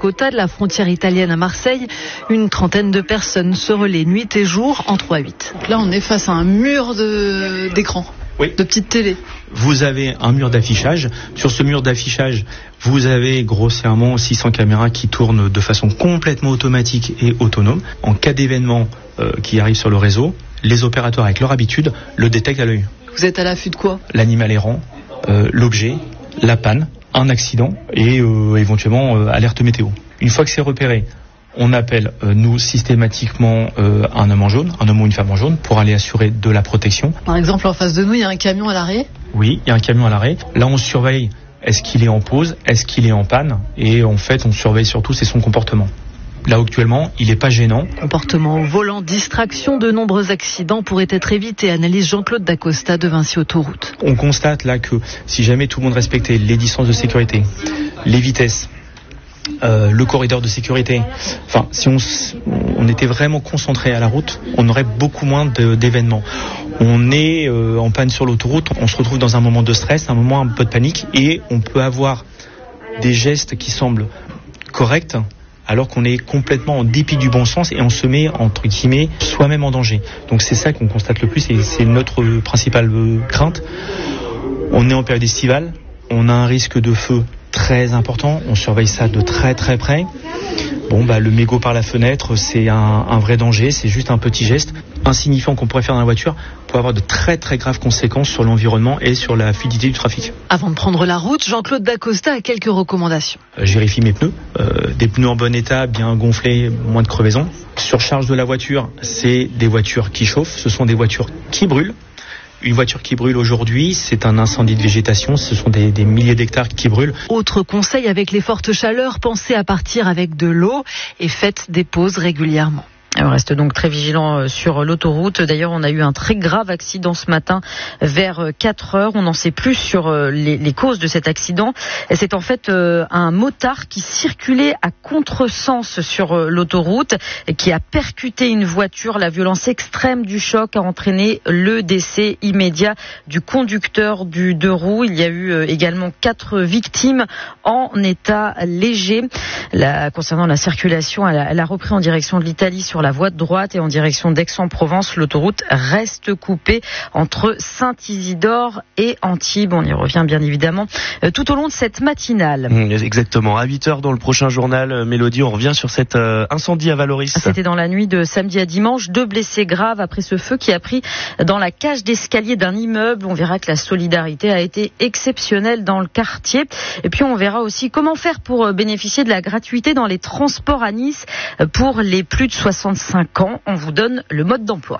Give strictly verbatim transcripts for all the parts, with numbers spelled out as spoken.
Cota, de la frontière italienne à Marseille. Une trentaine de personnes se relaient nuit et jour en trois huit. Là, on est face à un mur de, d'écran, oui. de petites télé. Vous avez un mur d'affichage. Sur ce mur d'affichage, vous avez grossièrement six cents caméras qui tournent de façon complètement automatique et autonome. En cas d'événement euh, qui arrive sur le réseau, les opérateurs, avec leur habitude, le détectent à l'œil. Vous êtes à l'affût de quoi ? L'animal errant, euh, l'objet, la panne, un accident et euh, éventuellement euh, alerte météo. Une fois que c'est repéré, on appelle, euh, nous, systématiquement euh, un homme en jaune, un homme ou une femme en jaune, pour aller assurer de la protection. Par exemple, en face de nous, il y a un camion à l'arrêt ? Oui, il y a un camion à l'arrêt. Là, on surveille, est-ce qu'il est en pause, est-ce qu'il est en panne ? Et en fait, on surveille surtout, c'est son comportement. Là, actuellement, il n'est pas gênant. Comportement au volant, distraction, de nombreux accidents pourraient être évités, analyse Jean-Claude Dacosta de Vinci Autoroute. On constate là que si jamais tout le monde respectait les distances de sécurité, les vitesses, Euh, le corridor de sécurité. Enfin, si on, on était vraiment concentré à la route, on aurait beaucoup moins de, d'événements. On est euh, en panne sur l'autoroute, on se retrouve dans un moment de stress, un moment un peu de panique, et on peut avoir des gestes qui semblent corrects, alors qu'on est complètement en dépit du bon sens et on se met, entre guillemets, soi-même en danger. Donc c'est ça qu'on constate le plus et c'est notre principale crainte. On est en période estivale, on a un risque de feu très important, on surveille ça de très très près. Bon, bah, le mégot par la fenêtre, c'est un, un vrai danger, c'est juste un petit geste insignifiant qu'on pourrait faire dans la voiture pour avoir de très très graves conséquences sur l'environnement et sur la fluidité du trafic. Avant de prendre la route, Jean-Claude Dacosta a quelques recommandations. Euh, je vérifie mes pneus, euh, des pneus en bon état, bien gonflés, moins de crevaisons. Surcharge de la voiture, c'est des voitures qui chauffent, ce sont des voitures qui brûlent. Une voiture qui brûle aujourd'hui, c'est un incendie de végétation, ce sont des, des milliers d'hectares qui brûlent. Autre conseil, avec les fortes chaleurs, pensez à partir avec de l'eau et faites des pauses régulièrement. On reste donc très vigilant sur l'autoroute. D'ailleurs, on a eu un très grave accident ce matin vers quatre heures. On n'en sait plus sur les, les causes de cet accident. Et c'est en fait un motard qui circulait à contresens sur l'autoroute et qui a percuté une voiture. La violence extrême du choc a entraîné le décès immédiat du conducteur du deux roues. Il y a eu également quatre victimes en état léger. La, concernant la circulation, elle a, elle a repris en direction de l'Italie sur la voie de droite et en direction d'Aix-en-Provence. L'autoroute reste coupée entre Saint-Isidore et Antibes. On y revient bien évidemment tout au long de cette matinale. Exactement. À huit heures dans le prochain journal, Mélodie, on revient sur cet euh, incendie à Valoris. C'était dans la nuit de samedi à dimanche. Deux blessés graves après ce feu qui a pris dans la cage d'escalier d'un immeuble. On verra que la solidarité a été exceptionnelle dans le quartier. Et puis on verra aussi comment faire pour bénéficier de la gratuité dans les transports à Nice pour les plus de soixante-cinq ans. On vous donne le mode d'emploi.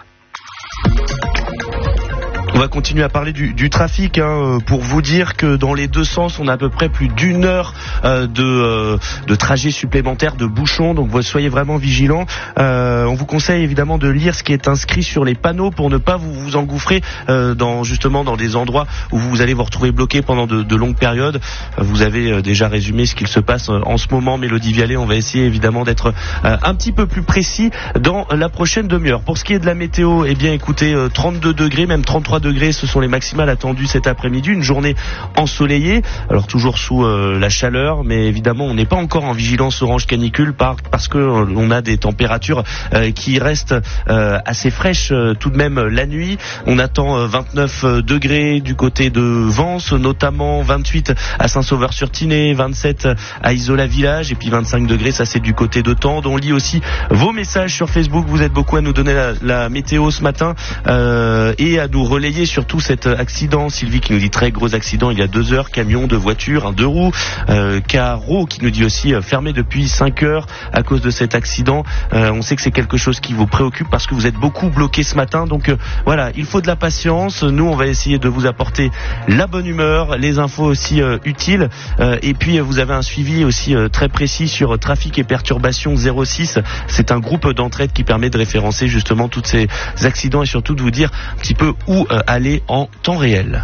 On va continuer à parler du, du trafic hein, pour vous dire que dans les deux sens, on a à peu près plus d'une heure euh, de, euh, de trajet supplémentaire, de bouchons. Donc vous soyez vraiment vigilants. Euh, on vous conseille évidemment de lire ce qui est inscrit sur les panneaux pour ne pas vous, vous engouffrer euh, dans justement dans des endroits où vous allez vous retrouver bloqué pendant de, de longues périodes. Vous avez déjà résumé ce qu'il se passe en ce moment. Mélodie Vialet, on va essayer évidemment d'être euh, un petit peu plus précis dans la prochaine demi-heure. Pour ce qui est de la météo, eh bien écoutez, euh, trente-deux degrés, même trente-trois degrés, ce sont les maximales attendues cet après-midi, une journée ensoleillée, alors toujours sous euh, la chaleur, mais évidemment on n'est pas encore en vigilance orange canicule par, parce que euh, on a des températures euh, qui restent euh, assez fraîches euh, tout de même la nuit. On attend euh, vingt-neuf degrés du côté de Vence, notamment vingt-huit à Saint-Sauveur-sur-Tinée, vingt-sept à Isola Village et puis vingt-cinq degrés, ça c'est du côté de Tende. On lit aussi vos messages sur Facebook, vous êtes beaucoup à nous donner la, la météo ce matin euh, et à nous relayer surtout cet accident. Sylvie qui nous dit très gros accident il y a deux heures, camion, deux voitures, un deux roues. Euh, Caro qui nous dit aussi euh, fermé depuis cinq heures à cause de cet accident. Euh, on sait que c'est quelque chose qui vous préoccupe parce que vous êtes beaucoup bloqué ce matin. Donc euh, voilà, il faut de la patience. Nous on va essayer de vous apporter la bonne humeur, les infos aussi euh, utiles. Euh, et puis euh, vous avez un suivi aussi euh, très précis sur euh, trafic et perturbations zéro six. C'est un groupe d'entraide qui permet de référencer justement tous ces accidents et surtout de vous dire un petit peu où euh, aller en temps réel.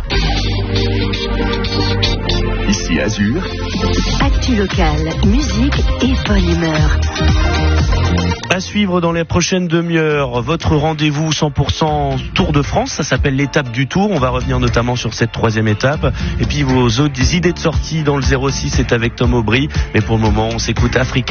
Ici Azur. Actu locale, musique et bonne humeur. À suivre dans les prochaines demi-heures, votre rendez-vous cent pour cent Tour de France, ça s'appelle l'étape du Tour. On va revenir notamment sur cette troisième étape. Et puis vos autres idées de sortie dans le zéro six, c'est avec Tom Aubry. Mais pour le moment, on s'écoute Africa.